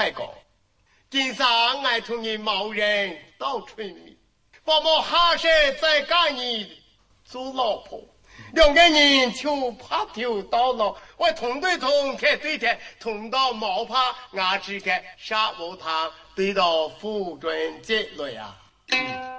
太高。今上俺同你某人到春米，把我还是再干你做老婆。两个人就怕丢到了，我同对同开对的，同到毛怕俺只个杀无他，对到夫准结了呀。